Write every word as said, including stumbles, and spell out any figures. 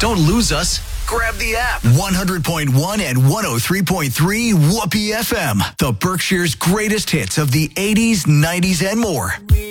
Don't lose us. Grab the app. one hundred point one and one oh three point three Whoopee F M. The Berkshire's greatest hits of the eighties, nineties, and more.